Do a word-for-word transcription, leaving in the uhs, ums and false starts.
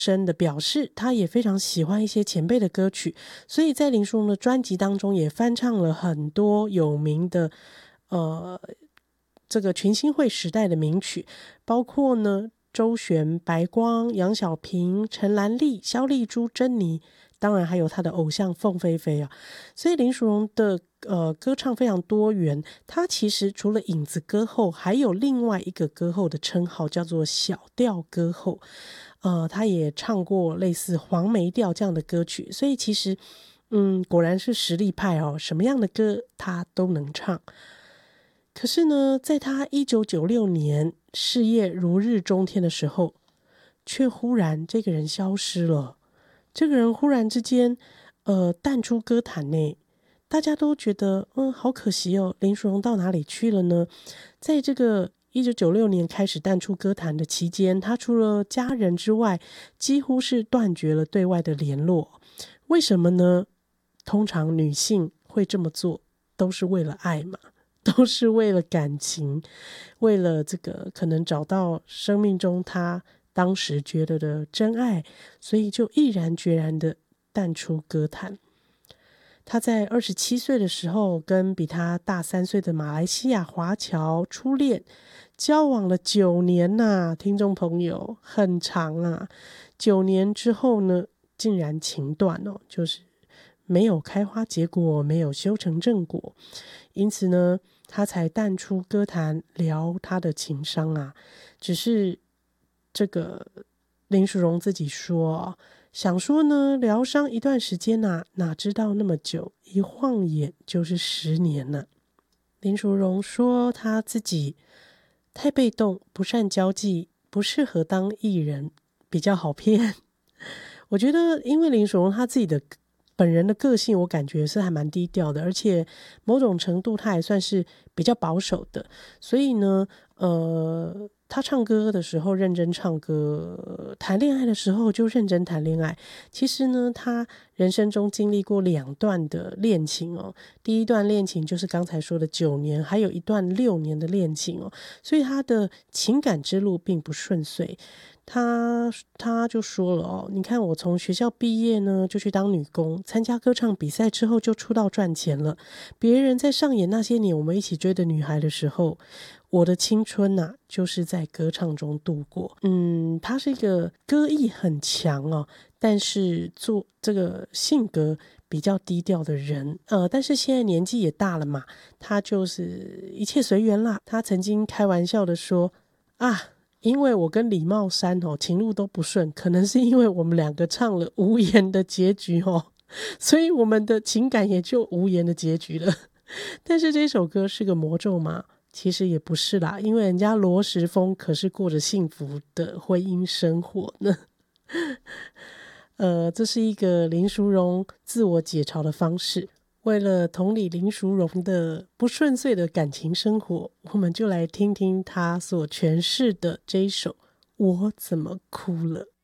深的表示他也非常喜欢一些前辈的歌曲，所以在林淑荣的专辑当中也翻唱了很多有名的呃这个群星会时代的名曲，包括呢周璇、白光、杨小萍、陈兰丽、萧丽珠、珍妮，当然还有他的偶像凤飞飞啊。所以林淑荣的呃歌唱非常多元，她其实除了影子歌后，还有另外一个歌后的称号叫做小调歌后。呃，她也唱过类似黄梅调这样的歌曲，所以其实嗯，果然是实力派哦，什么样的歌她都能唱。可是呢，在她一九九六年事业如日中天的时候，却忽然这个人消失了。这个人忽然之间呃淡出歌坛内，大家都觉得嗯好可惜哦，林淑荣到哪里去了呢？在这个一九九六年开始淡出歌坛的期间，他除了家人之外，几乎是断绝了对外的联络。为什么呢？通常女性会这么做，都是为了爱嘛，都是为了感情，为了这个可能找到生命中她当时觉得的真爱，所以就毅然决然的淡出歌坛。他在二十七岁的时候跟比他大三岁的马来西亚华侨初恋，交往了九年呐、啊，听众朋友很长啊。九年之后呢，竟然情断哦，就是没有开花结果，没有修成正果，因此呢，他才淡出歌坛，聊他的情伤啊。只是这个林淑荣自己说，想说呢，疗伤一段时间啊，哪知道那么久，一晃眼就是十年了。林淑荣说他自己太被动，不善交际，不适合当艺人，比较好骗。我觉得因为林淑荣他自己的本人的个性，我感觉是还蛮低调的，而且某种程度他还算是比较保守的，所以呢呃他唱歌的时候认真唱歌，谈恋爱的时候就认真谈恋爱。其实呢，他人生中经历过两段的恋情哦，第一段恋情就是刚才说的九年，还有一段六年的恋情哦，所以他的情感之路并不顺遂。他他就说了哦，你看我从学校毕业呢，就去当女工，参加歌唱比赛之后就出道赚钱了。别人在上演那些年我们一起追的女孩的时候，我的青春啊，就是在歌唱中度过。嗯，他是一个歌艺很强哦，但是做这个性格比较低调的人。呃，但是现在年纪也大了嘛，他就是一切随缘啦。他曾经开玩笑的说啊，因为我跟李茂山哦情路都不顺，可能是因为我们两个唱了无言的结局哦，所以我们的情感也就无言的结局了。但是这首歌是个魔咒吗？其实也不是啦，因为人家罗时丰可是过着幸福的婚姻生活呢。呃，这是一个林淑荣自我解嘲的方式。为了同理林淑荣的不顺遂的感情生活，我们就来听听她所诠释的这一首《我怎么哭了》。